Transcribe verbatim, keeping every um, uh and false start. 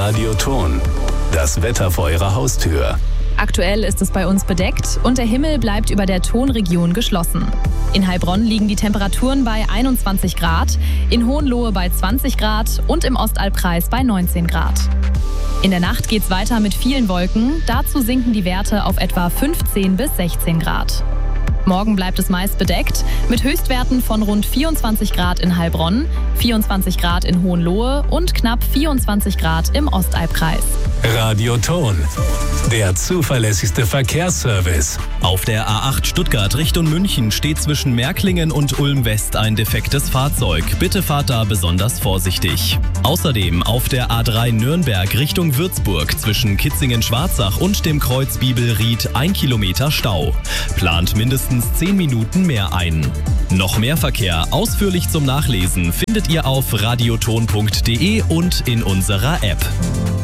Radioton. Das Wetter vor Ihrer Haustür. Aktuell ist es bei uns bedeckt und der Himmel bleibt über der Tonregion geschlossen. In Heilbronn liegen die Temperaturen bei einundzwanzig Grad, in Hohenlohe bei zwanzig Grad und im Ostalbkreis bei neunzehn Grad. In der Nacht geht's weiter mit vielen Wolken, dazu sinken die Werte auf etwa fünfzehn bis sechzehn Grad. Morgen bleibt es meist bedeckt, mit Höchstwerten von rund vierundzwanzig Grad in Heilbronn, vierundzwanzig Grad in Hohenlohe und knapp vierundzwanzig Grad im Ostalbkreis. Radioton, der zuverlässigste Verkehrsservice. Auf der A acht Stuttgart Richtung München steht zwischen Märklingen und Ulm-West ein defektes Fahrzeug. Bitte fahrt da besonders vorsichtig. Außerdem auf der A drei Nürnberg Richtung Würzburg zwischen Kitzingen-Schwarzach und dem Kreuz Bibelried ein Kilometer Stau. Plant mindestens zehn Minuten mehr ein. Noch mehr Verkehr ausführlich zum Nachlesen findet ihr auf radioton punkt de und in unserer App.